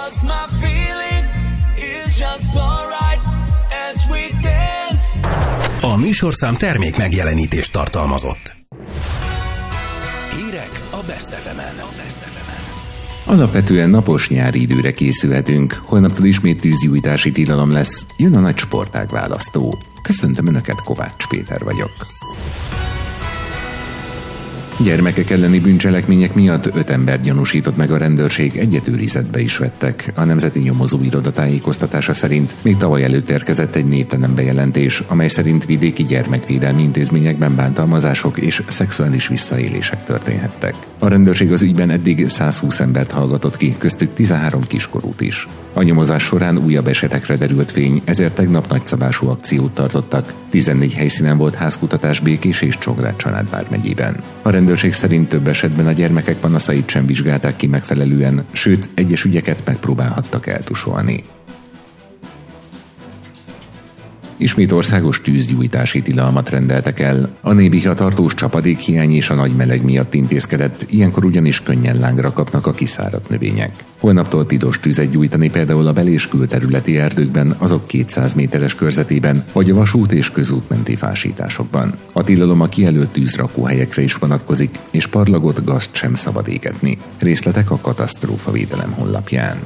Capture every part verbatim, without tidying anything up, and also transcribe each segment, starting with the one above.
'cause my feeling is just alright as we dance. A műsorszám termék megjelenítést tartalmazott. Hírek a Best ef emen. Alapvetően napos nyári időre készülhetünk, holnaptól ismét tűzgyújtási tilalom lesz, jön a nagy sportág választó. Köszöntöm Önöket, Kovács Péter vagyok. Gyermekek elleni bűncselekmények miatt öt ember gyanúsított meg a rendőrség, egyet őrizetbe is vettek. A Nemzeti Nyomozóiroda tájékoztatása szerint még tavaly előtt érkezett egy névtelen bejelentés, amely szerint vidéki gyermekvédelmi intézményekben bántalmazások és szexuális visszaélések történhettek. A rendőrség az ügyben eddig száz húsz embert hallgatott ki, köztük tizenhárom kiskorút is. A nyomozás során újabb esetekre derült fény, ezért tegnap nagyszabású akciót tartottak. tizennégy helyszínen volt házkutatás Békés és Csongrád-Csanád megyében. A rendőrség szerint több esetben a gyermekek panaszait sem vizsgálták ki megfelelően, sőt, egyes ügyeket megpróbálhattak eltusolni. Ismét országos tűzgyújtási tilalmat rendeltek el. A Nébiha tartós csapadékhiány és a nagy meleg miatt intézkedett, ilyenkor ugyanis könnyen lángra kapnak a kiszáradt növények. Holnaptól tilos tüzet gyújtani például a bel- és külterületi erdőkben, azok kétszáz méteres körzetében, vagy a vasút és közútmenti fásításokban. A tilalom a kijelölt tűzrakóhelyekre is vonatkozik, és parlagot, gazt sem szabad égetni. Részletek a katasztrófavédelem honlapján.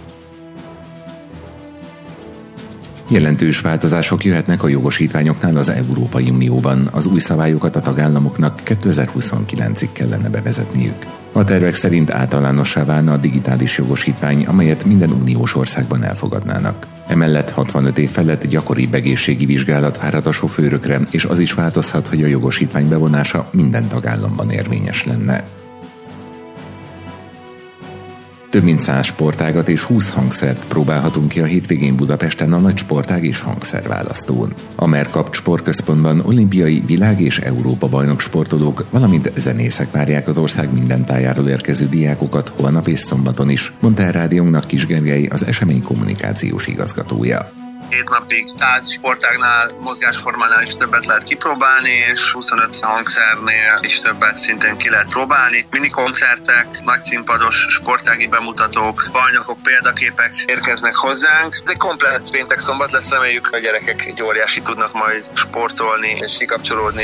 Jelentős változások jöhetnek a jogosítványoknál az Európai Unióban. Az új szabályokat a tagállamoknak kétezer-huszonkilencig kellene bevezetniük. A tervek szerint általánossá válna a digitális jogosítvány, amelyet minden uniós országban elfogadnának. Emellett hatvanöt év felett gyakoribb egészségi vizsgálat várhat a sofőrökre, és az is változhat, hogy a jogosítvány bevonása minden tagállamban érvényes lenne. Több mint száz sportágat és húsz hangszert próbálhatunk ki a hétvégén Budapesten a nagy sportág és hangszerválasztón. A Merkapt Sportközpontban olimpiai, világ- és Európa-bajnok sportolók, valamint zenészek várják az ország minden tájáról érkező diákokat holnap és szombaton is, mondta el rádiónknak Kis Gergely, az esemény kommunikációs igazgatója. Hét napig száz sportágnál, mozgásformánál is többet lehet kipróbálni, és huszonöt hangszernél is többet szintén ki lehet próbálni. Minikoncertek, nagyszínpados sportági bemutatók, bajnokok, példaképek érkeznek hozzánk. Ez egy komplett péntek-szombat lesz, reméljük, hogy a gyerekek egy óriási tudnak majd sportolni és kikapcsolódni.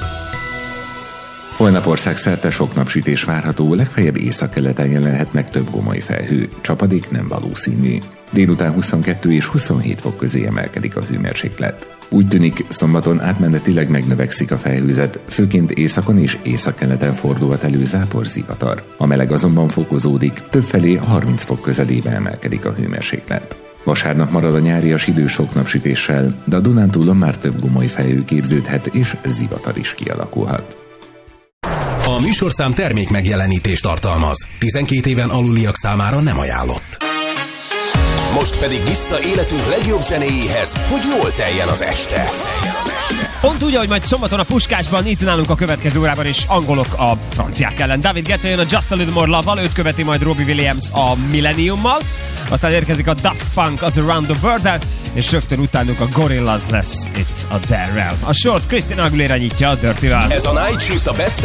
Holnap országszerte sok napsütés várható, legfeljebb északkeleten jelenhet meg több gomoly felhő. Csapadék nem valószínű. Délután huszonkettő és huszonhét fok közé emelkedik a hőmérséklet. Úgy tűnik, szombaton átmenetileg megnövekszik a felhőzet, főként északon és északkeleten fordulhat elő záporzivatar. A meleg azonban fokozódik, többfelé harminc fok közelébe emelkedik a hőmérséklet. Vasárnap marad a nyárias idő sok napsütéssel, de a Dunántúlon már több gomoly felhő képződhet és zivatar is kialakulhat. A műsorszám termék megjelenítést tartalmaz. tizenkét éven aluliak számára nem ajánlott. Most pedig vissza életünk legjobb zenéjéhez, hogy jól teljen az este. Pont úgy, ahogy majd szombaton a Puskásban, itt nálunk a következő órában is angolok a franciák ellen. David Guetta jön a Just a Little More Love-val, őt követi majd Robbie Williams a Millenniummal, aztán érkezik a Daft Punk az Around the World-el, és rögtön utánuk a Gorillaz lesz itt a Darrell. A sort Christina Aguilera nyitja a Dirty-vel. Ez a Night Shift a Best